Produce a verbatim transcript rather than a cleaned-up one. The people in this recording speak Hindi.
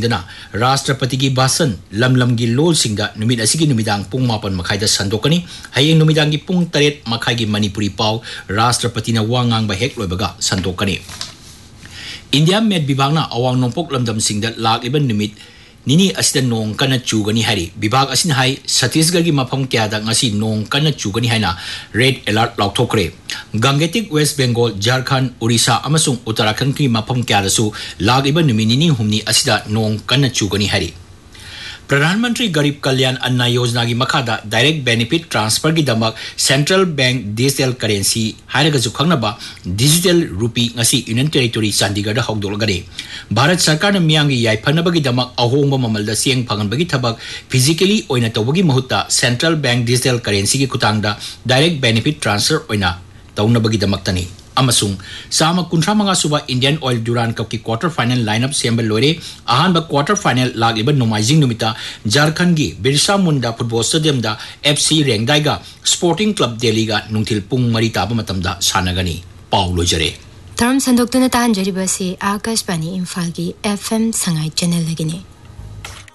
सिंगदना राष्ट्रपति की भाषण लमलम की लोल सिंगदा नुमित असिगी नुमिदांग पुंग मापन मखाइदा संदोकनी हयेंग नुमिदांग की पुंग तरेट मखाइगी मणिपुरी पाव राष्ट्रपति ना वा ngang ba hek loibaga sandokani India med bibangna awang nongpok lamdam singda lak iban numit nini asida nong kana chugani hari bibag asin hai Chhattisgarh gi mafam kya da ngasi nong kana chugani haina red alert laukthokre Gangetik West Bengal Jharkhand Orissa amasung Uttarakhand ki mafam kya da su lak iban numit nini humni asida nong kana chugani hari प्रधानमंत्री गरीब कल्याण अन्न योजना की मखादा डायरेक्ट बेनिफिट ट्रांसफर की दमक central bank digital currency हायरगजु खंगनबा digital रूपी ngasi यूनियन टेरिटोरी चंडीगढ़ दा हौदोलगरे भारत सरकार न मियांगी याइफनबगी दमक अहोंग ममलदा सिंग फंगनबगी थबक physically ओइना तौबगी महुत्ता central bank digital currency की कुतांगदा डायरेक्ट बेनिफिट ट्रांसफर ओइना तौनबगी दमक्तनी अमसुंग सामा कुंथ्रा मंगा सुबा इंडियन ऑयल ड्यूरान कप की क्वार्टर फाइनल लाइनअप सेंबल लोरे अहान ब क्वार्टर फाइनल लागिबा नोमाइजिंग नुमिता झारखंड की बिरसा मुंडा फुटबॉल स्टेडियम दा एफसी रेंगदाइगा स्पोर्टिंग क्लब दिल्ली गा नुंथिल पुंग मरी ताबा मतमदा सानगनी पाउलो जरे धर्म संदोक्तुना तांजरिबसी आकाशवाणी इम्फाल की एफएम संगाई चैनल लगिने